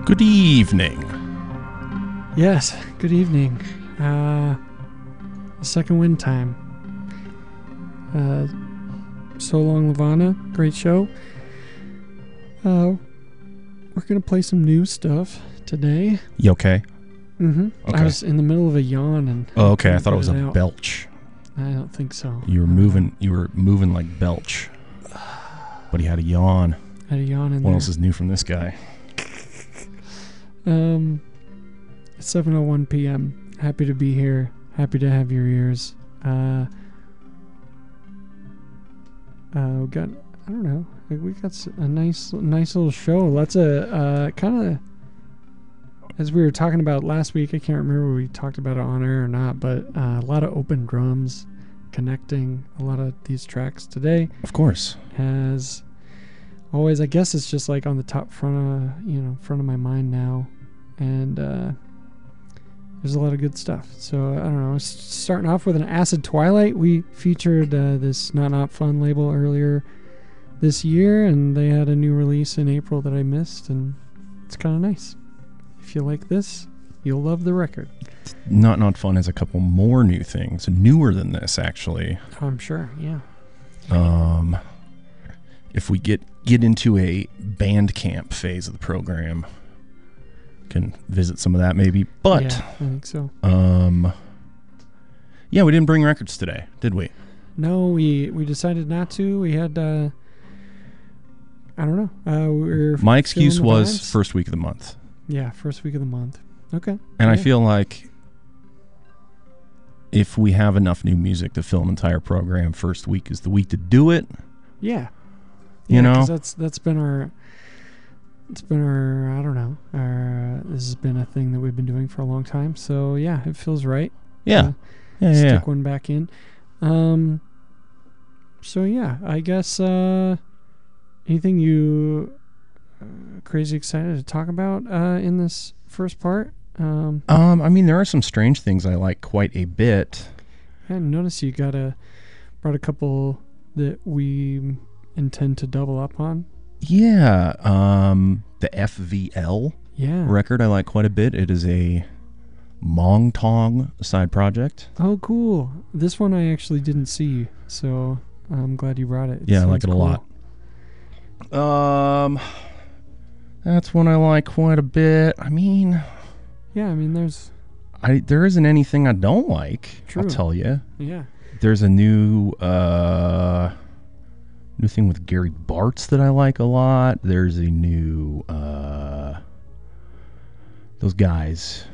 Good evening. Yes, good evening. Second wind time. So long, Lavana. Great show. We're gonna play some new stuff today. You okay? Mm-hmm. Okay. I was in the middle of a yawn and. Oh, okay. I couldn't thought it was get a out. belch. I don't think so. You were moving like belch. But he had a yawn. I had a yawn in What there. else is new from this guy? It's 7:01 p.m. Happy to be here. Happy to have your ears. We got, I don't know, we got a nice little show. Lots of kind of, as we were talking about last week, I can't remember if we talked about it on air or not, but a lot of open drums connecting a lot of these tracks today. Of course. As always, I guess it's just like on the front of my mind now, and there's a lot of good stuff. So I don't know. Starting off with an Acid Twilight, we featured this Not Fun label earlier this year, and they had a new release in April that I missed, and it's kind of nice. If you like this, you'll love the record. Not Fun has a couple more new things, newer than this actually. I'm sure, yeah. If we get into a Bandcamp phase of the program, can visit some of that maybe. But Yeah, I think so. yeah, we didn't bring records today, did we? No, we decided not to. We had I don't know. My excuse feeling the was vibes. first week of the month. Yeah, first week of the month. Okay. And I Yeah. feel like if we have enough new music to fill an entire program, first week is the week to do it. Yeah. You know? 'Cause that's been our I don't know. This has been a thing that we've been doing for a long time. So yeah, it feels right. Yeah. Yeah. Stick one back in. So yeah, I guess anything you crazy excited to talk about in this first part? I mean, there are some strange things I like quite a bit. I noticed you brought a couple that we intend to double up on. Yeah. The FVL Yeah. record I like quite a bit. It is a Mong Tong side project. Oh, cool. This one I actually didn't see, so I'm glad you brought it. Yeah, I like sounds it a lot. That's one I like quite a bit. I mean, Yeah, I mean, there isn't anything I don't like. True. I'll tell you. yeah. There's a new thing with Gary Bartz that I like a lot. There's a new those guys.